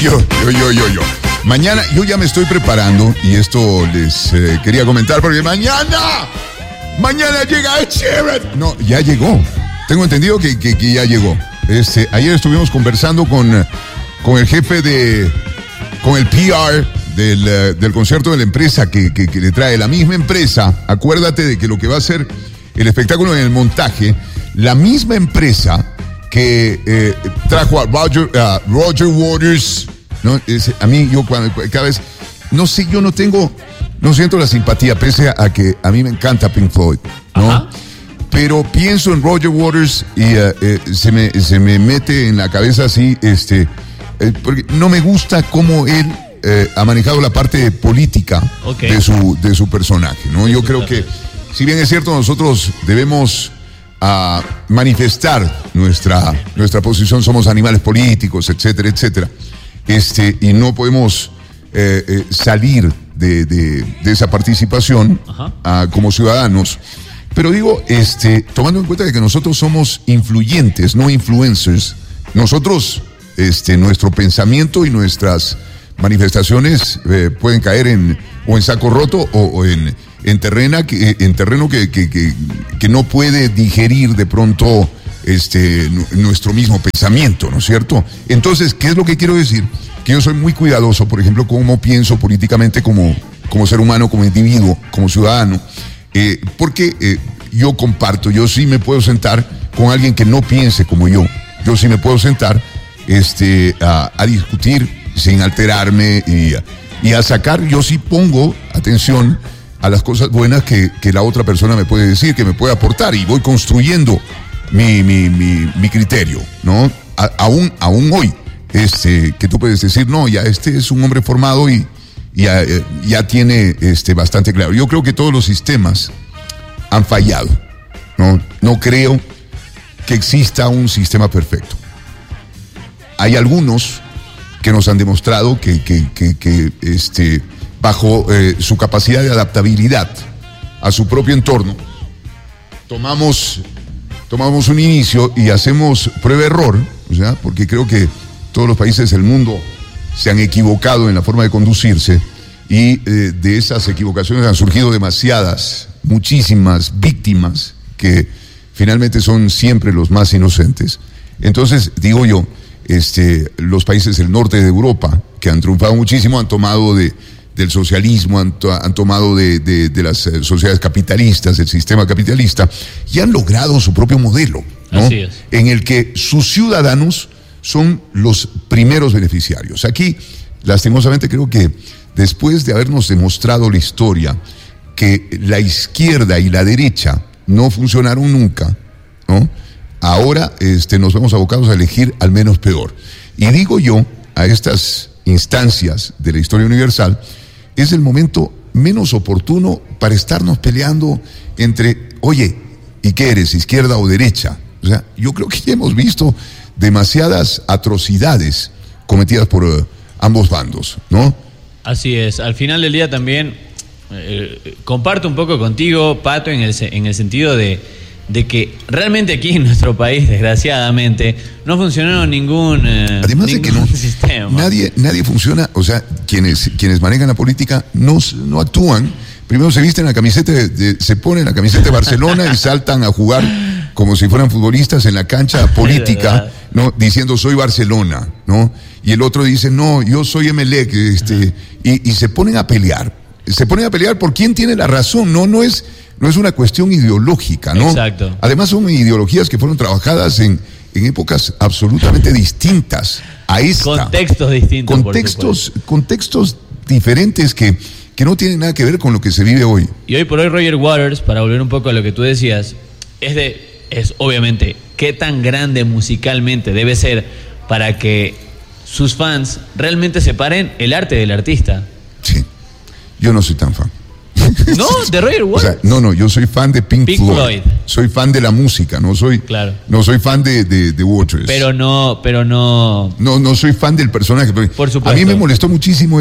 Yo. Mañana yo ya me estoy preparando y esto les quería comentar porque mañana llega Ed Sheeran. No, ya llegó. Tengo entendido que ya llegó. Ayer estuvimos conversando con el jefe con el PR del concierto de la empresa que le trae la misma empresa. Acuérdate de que lo que va a ser el espectáculo en el montaje, la misma empresa que trajo a Roger Waters, ¿no? A mí, yo cada vez, no sé, yo no siento la simpatía, pese a que a mí me encanta Pink Floyd, ¿no? Ajá. Pero pienso en Roger Waters y se me mete en la cabeza así, porque no me gusta cómo él ha manejado la parte política de su personaje, ¿no? Yo creo que, si bien es cierto, nosotros debemos manifestar nuestra posición, somos animales políticos, etcétera, etcétera, y no podemos salir de esa participación como ciudadanos. Pero digo, tomando en cuenta de que nosotros somos influyentes, no influencers, nosotros, nuestro pensamiento y nuestras manifestaciones pueden caer en saco roto o en terreno que no puede digerir de pronto nuestro mismo pensamiento, ¿no es cierto? Entonces, ¿qué es lo que quiero decir? Que yo soy muy cuidadoso, por ejemplo, cómo pienso políticamente como ser humano, como individuo, como ciudadano, porque yo sí me puedo sentar con alguien que no piense como yo sí me puedo sentar a discutir sin alterarme y a sacar, yo sí pongo atención a las cosas buenas que la otra persona me puede decir, que me puede aportar, y voy construyendo mi criterio, ¿no? Aún hoy, que tú puedes decir, no, ya es un hombre formado y ya tiene bastante claro. Yo creo que todos los sistemas han fallado, ¿no? No creo que exista un sistema perfecto. Hay algunos que nos han demostrado que bajo su capacidad de adaptabilidad a su propio entorno, tomamos un inicio y hacemos prueba-error, o sea, porque creo que todos los países del mundo se han equivocado en la forma de conducirse, y de esas equivocaciones han surgido muchísimas víctimas que finalmente son siempre los más inocentes. Entonces, digo yo, los países del norte de Europa, que han triunfado muchísimo, han tomado del socialismo, han tomado de las sociedades capitalistas, del sistema capitalista, y han logrado su propio modelo, ¿no? Así es. En el que sus ciudadanos son los primeros beneficiarios. Aquí, lastimosamente, creo que después de habernos demostrado la historia que la izquierda y la derecha no funcionaron nunca, ¿no? Ahora nos vemos abocados a elegir al menos peor. Y digo yo, a estas instancias de la historia universal, es el momento menos oportuno para estarnos peleando entre, oye, ¿y qué eres, izquierda o derecha? O sea, yo creo que ya hemos visto demasiadas atrocidades cometidas por ambos bandos, ¿no? Así es. Al final del día también comparto un poco contigo, Pato, en el sentido de que realmente aquí en nuestro país, desgraciadamente, no funcionó ningún sistema. Nadie funciona, o sea, quienes manejan la política no actúan. Primero se visten la camiseta, se ponen la camiseta de Barcelona y saltan a jugar como si fueran futbolistas en la cancha política, ¿no? Diciendo soy Barcelona, ¿no? Y el otro dice, no, yo soy Emelec, y se ponen a pelear. Se ponen a pelear por quién tiene la razón, no es una cuestión ideológica, ¿no? Exacto. Además son ideologías que fueron trabajadas en épocas absolutamente distintas a esta. Contextos distintos. Contextos diferentes que no tienen nada que ver con lo que se vive hoy. Y hoy por hoy Roger Waters, para volver un poco a lo que tú decías, es obviamente qué tan grande musicalmente debe ser para que sus fans realmente separen el arte del artista. Sí, yo no soy tan fan. ¿No? ¿De Roger Waters? O sea, no, yo soy fan de Pink Floyd. Soy fan de la música, no soy fan de Waters. Pero no. No soy fan del personaje. Por supuesto. A mí me molestó muchísimo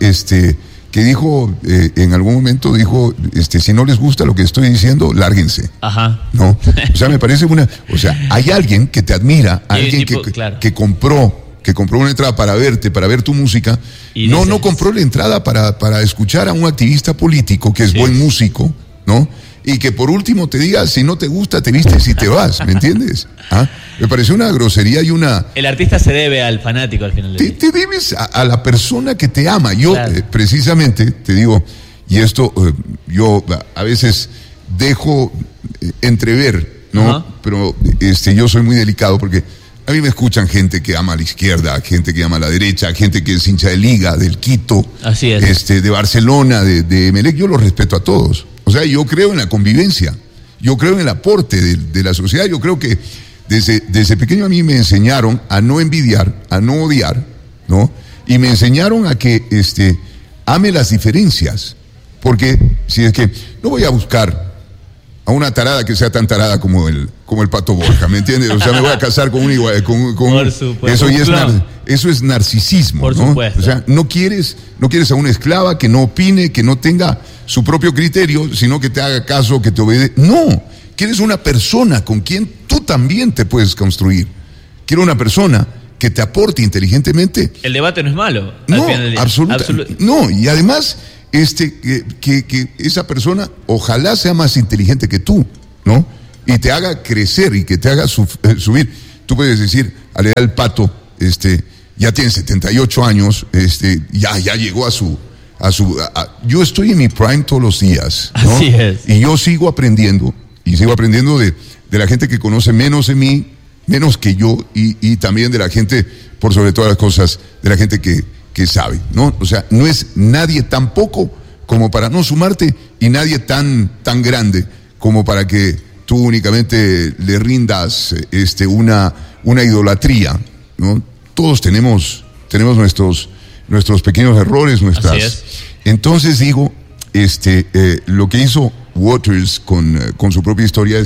que dijo, en algún momento dijo, si no les gusta lo que estoy diciendo, lárguense. Ajá. ¿No? O sea, me parece hay alguien que te admira, alguien que compró que compró una entrada para verte, para ver tu música, no compró la entrada para escuchar a un activista político que es buen músico, ¿no? Y que por último te diga, si no te gusta, te vistes y te vas, ¿me entiendes? ¿Ah? Me pareció una grosería y una... El artista se debe al fanático al final del día. Te debes a la persona que te ama. Yo, precisamente, te digo, y esto yo a veces dejo entrever, ¿no? Pero yo soy muy delicado porque a mí me escuchan gente que ama a la izquierda, gente que ama a la derecha, gente que es hincha de Liga, del Quito, así es. De Barcelona, de Emelec. Yo los respeto a todos. O sea, yo creo en la convivencia, yo creo en el aporte de la sociedad. Yo creo que desde pequeño a mí me enseñaron a no envidiar, a no odiar, ¿no? Y me enseñaron a que ame las diferencias. Porque si es que no voy a buscar a una tarada que sea tan tarada como el Pato Borja, ¿me entiendes? O sea, me voy a casar con un igual, Por supuesto. Eso es narcisismo, por ¿no? supuesto. O sea, no quieres a una esclava que no opine, que no tenga su propio criterio, sino que te haga caso, que te obedezca. No, quieres una persona con quien tú también te puedes construir. Quiero una persona que te aporte inteligentemente. El debate no es malo. No, absolutamente. No, y además que esa persona ojalá sea más inteligente que tú, ¿no? Y te haga crecer y que te haga subir. Tú puedes decir, al Pato, ya tiene 78 años, ya llegó a su yo estoy en mi prime todos los días, ¿no? Así es. Y yo sigo aprendiendo de la gente que conoce menos de mí, menos que yo, y también de la gente, por sobre todas las cosas, de la gente que sabe, ¿no? O sea, no es nadie tan poco como para no sumarte y nadie tan grande como para que tú únicamente le rindas una idolatría, ¿no? Todos tenemos nuestros pequeños errores, nuestras... Así es. Entonces digo, lo que hizo Waters con su propia historia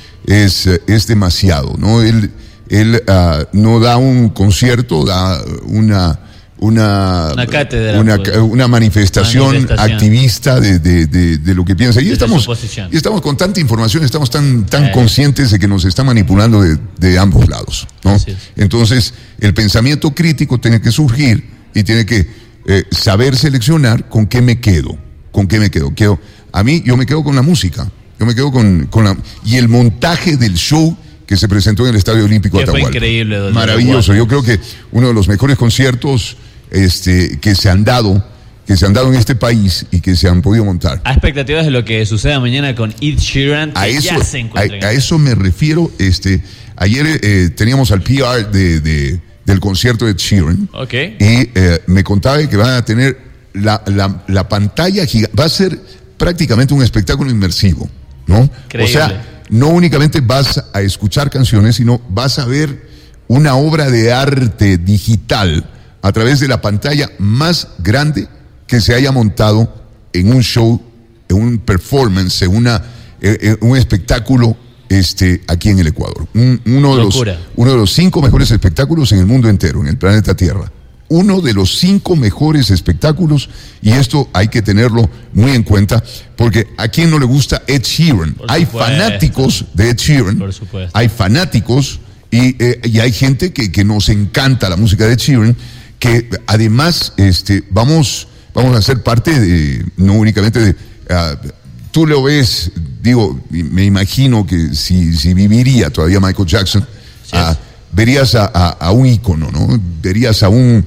es demasiado, ¿no? Él no da un concierto, da una cátedra, una manifestación activista de lo que piensa. Y estamos con tanta información, estamos tan conscientes de que nos está manipulando de ambos lados, ¿no? Entonces, el pensamiento crítico tiene que surgir y tiene que saber seleccionar con qué me quedo. Yo me quedo con la música, yo me quedo con y el montaje del show que se presentó en el Estadio Olímpico de Atahualpa. Fue increíble. Maravilloso. Yo creo que uno de los mejores conciertos que se han dado en este país y que se han podido montar. A expectativas de lo que suceda mañana con Ed Sheeran, ya se encuentra. A eso me refiero. Ayer teníamos al PR del concierto de Ed Sheeran. Okay. Y me contaba que van a tener la pantalla gigante. Va a ser prácticamente un espectáculo inmersivo, ¿no? Increíble. O sea, no únicamente vas a escuchar canciones, sino vas a ver una obra de arte digital a través de la pantalla más grande que se haya montado en un show, en un performance, en un espectáculo aquí en el Ecuador. Uno de los 5 mejores espectáculos en el mundo entero, en el planeta Tierra. Uno de los 5 mejores espectáculos, y esto hay que tenerlo muy en cuenta, porque a quien no le gusta Ed Sheeran. Hay fanáticos de Ed Sheeran, por supuesto. Hay fanáticos y hay gente que nos encanta la música de Ed Sheeran, que además vamos a ser parte no únicamente tú lo ves, digo, me imagino que si viviría todavía Michael Jackson, verías a un ícono, ¿no? Verías a un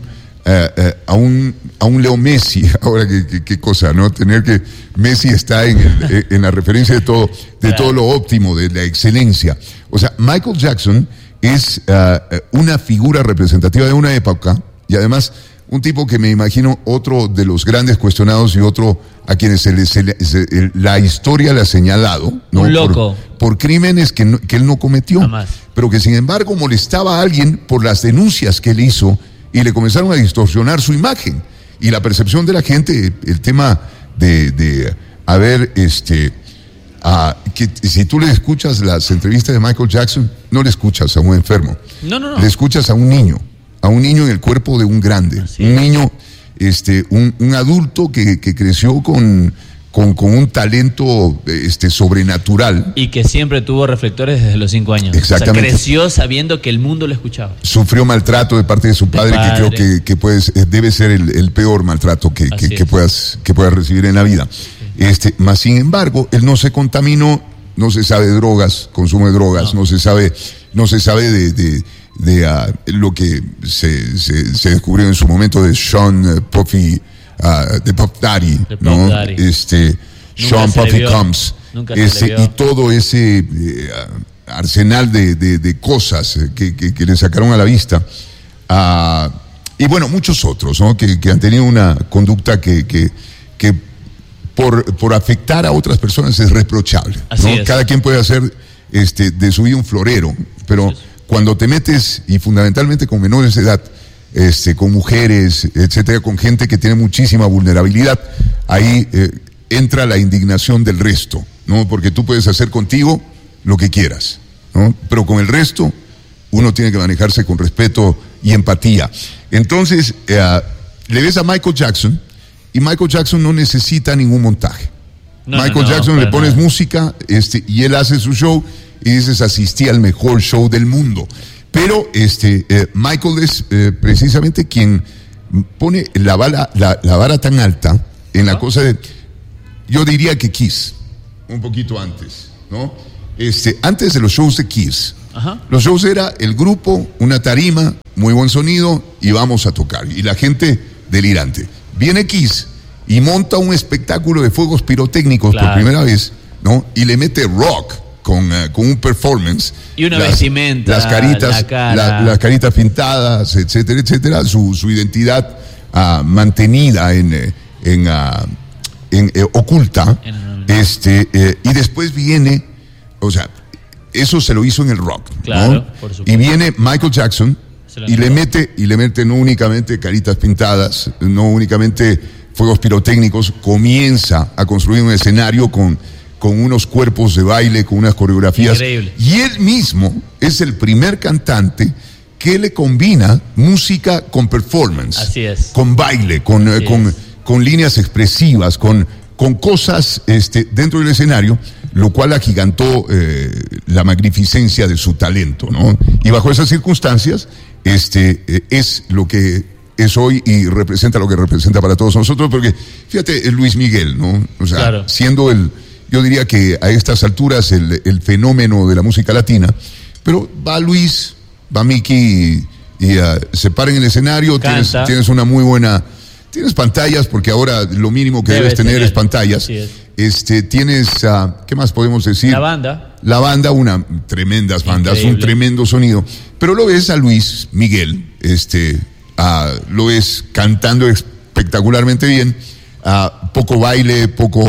Leo Messi. Ahora qué cosa, ¿no? Tener que Messi está en la referencia de todo lo óptimo, de la excelencia. O sea, Michael Jackson es una figura representativa de una época, y además un tipo que me imagino otro de los grandes cuestionados y otro a quienes la historia le ha señalado, ¿no? Un loco. Por crímenes que él no cometió. Jamás. Pero que sin embargo molestaba a alguien por las denuncias que él hizo y le comenzaron a distorsionar su imagen y la percepción de la gente. El tema de haber que si tú le escuchas las entrevistas de Michael Jackson, no le escuchas a un enfermo. No. Le escuchas a un niño en el cuerpo de un grande. Un niño, un adulto que creció con con un talento sobrenatural. Y que siempre tuvo reflectores desde los 5 años. Exactamente. O sea, creció sabiendo que el mundo lo escuchaba. Sufrió maltrato de parte de su padre, que creo que debe ser el peor maltrato que puedas recibir en la vida. Más sin embargo, él no se contaminó, no se sabe de drogas, consumo de drogas, no se sabe de lo que se descubrió en su momento de Sean Puffy, de Puff Daddy, ¿no? Sean Puffy Combs, y todo ese arsenal de cosas que le sacaron a la vista. Y bueno, muchos otros, ¿no? que han tenido una conducta que por afectar a otras personas es reprochable, ¿no? Cada quien puede hacer de su vida un florero, pero cuando te metes, y fundamentalmente con menores de edad, con mujeres, etcétera, con gente que tiene muchísima vulnerabilidad, ahí entra la indignación del resto, ¿no? Porque tú puedes hacer contigo lo que quieras, ¿no? Pero con el resto uno tiene que manejarse con respeto y empatía. Entonces, le ves a Michael Jackson, y Michael Jackson no necesita ningún montaje. Michael Jackson le pones música, y él hace su show, y dices, asistí al mejor show del mundo. Pero Michael es precisamente quien pone la vara tan alta en la cosa de, yo diría que Kiss, un poquito antes, ¿no? Antes de los shows de Kiss, los shows era el grupo, una tarima, muy buen sonido, y vamos a tocar. Y la gente delirante. Viene Kiss y monta un espectáculo de fuegos pirotécnicos por primera vez, ¿no? Y le mete rock. Con un performance. Y una vestimenta. Las caritas, las caritas pintadas, etcétera, etcétera. Su identidad mantenida oculta. Y después viene, o sea, eso se lo hizo en el rock, claro, ¿no? por supuesto. Y viene Michael Jackson y le mete no únicamente caritas pintadas, no únicamente fuegos pirotécnicos, comienza a construir un escenario con unos cuerpos de baile, con unas coreografías. Increíble. Y él mismo es el primer cantante que le combina música con performance. Así es. Con baile, con líneas expresivas, con cosas dentro del escenario, lo cual agigantó la magnificencia de su talento, ¿no? Y bajo esas circunstancias, es lo que es hoy y representa lo que representa para todos nosotros, porque fíjate, Luis Miguel, ¿no? O sea, claro, siendo yo diría que a estas alturas el fenómeno de la música latina, pero va Luis, va Mickey y se para en el escenario, tienes una muy buena, tienes pantallas, porque ahora lo mínimo que debes tener es pantallas. Tienes, ¿qué más podemos decir? La banda, tremendas bandas, increíble, un tremendo sonido, pero lo ves a Luis Miguel, lo ves cantando espectacularmente bien. Poco baile,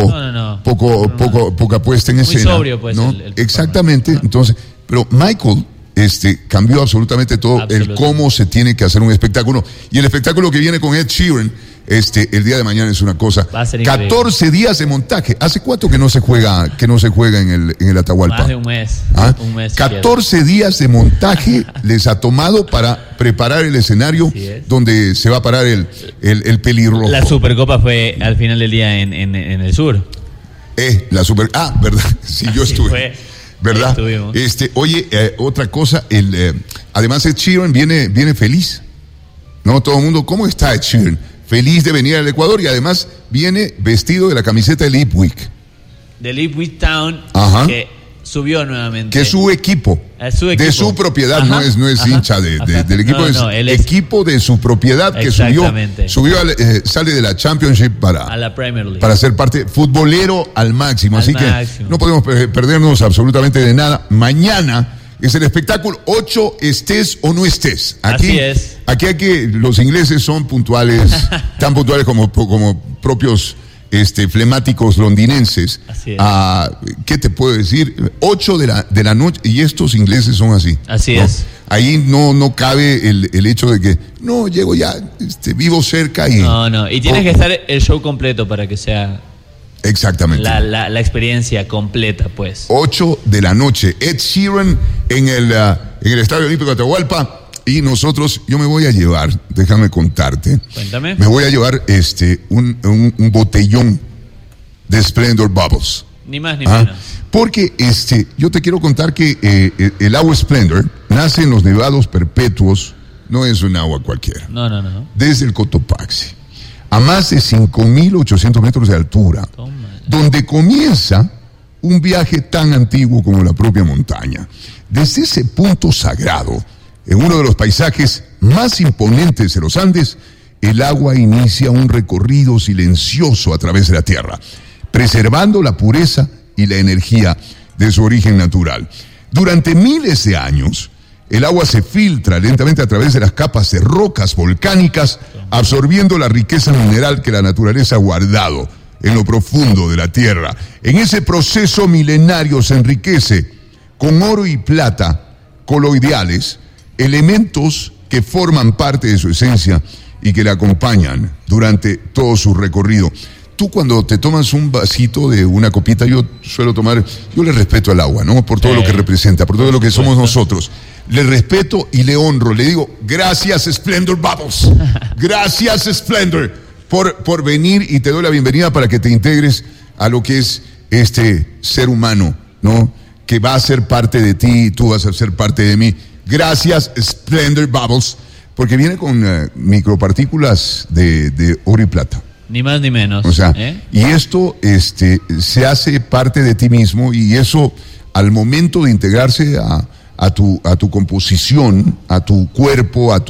poca puesta en escena. Muy sobrio, pues, ¿no? Exactamente. Entonces, pero Michael cambió absolutamente todo, el cómo se tiene que hacer un espectáculo. Y el espectáculo que viene con Ed Sheeran, el día de mañana es una cosa. 14 días de montaje. ¿Hace cuánto que no se juega en el Atahualpa? Más de un mes. 14 días de montaje les ha tomado para preparar el escenario donde se va a parar el pelirrojo. La Supercopa fue al final del día en el sur. ¿Verdad? Sí, yo estuve. Fue. ¿Verdad? Oye, otra cosa, además Ed Sheeran viene feliz. No, todo el mundo, ¿cómo está Ed Sheeran? Feliz de venir al Ecuador, y además viene vestido de la camiseta del Ipswich. Del Ipswich Town, que subió nuevamente. Que es su equipo. De su propiedad, no es hincha del equipo, equipo de su propiedad, que sale de la Championship a la Premier League. Para ser parte futbolero al máximo. Así que no podemos perdernos absolutamente de nada. Mañana es el espectáculo, 8 estés o no estés. Así es. Aquí los ingleses son puntuales, tan puntuales como propios flemáticos londinenses. Así es. ¿Qué te puedo decir? 8 de la noche, y estos ingleses son así. Así es. Ahí no cabe el hecho de que, no, llego ya, vivo cerca y... No, y tienes que estar el show completo para que sea... Exactamente. La experiencia completa, pues. 8 de la noche. Ed Sheeran en el Estadio Olímpico de Atahualpa. Y yo me voy a llevar, déjame contarte. Cuéntame. Me voy a llevar un botellón de Splendor Bubbles. Ni más ni menos. Porque yo te quiero contar que el agua Splendor nace en los nevados perpetuos, no es un agua cualquiera. No. Desde el Cotopaxi, a más de 5.800 metros de altura, donde comienza un viaje tan antiguo como la propia montaña. Desde ese punto sagrado, en uno de los paisajes más imponentes de los Andes, el agua inicia un recorrido silencioso a través de la tierra, preservando la pureza y la energía de su origen natural. Durante miles de años, el agua se filtra lentamente a través de las capas de rocas volcánicas, absorbiendo la riqueza mineral que la naturaleza ha guardado en lo profundo de la tierra. En ese proceso milenario se enriquece con oro y plata coloidales, elementos que forman parte de su esencia y que le acompañan durante todo su recorrido. Tú cuando te tomas un vasito de una copita, yo le respeto al agua, ¿no? Por todo lo que representa, por todo lo que somos nosotros. Le respeto y le honro. Le digo, gracias Splendor Bubbles. Gracias Splendor por venir, y te doy la bienvenida para que te integres a lo que es este ser humano, ¿no? Que va a ser parte de ti y tú vas a ser parte de mí. Gracias Splendor Bubbles, porque viene con micropartículas de oro y plata. Ni más ni menos. O sea, y esto se hace parte de ti mismo, y eso al momento de integrarse a tu composición, a tu cuerpo, a tu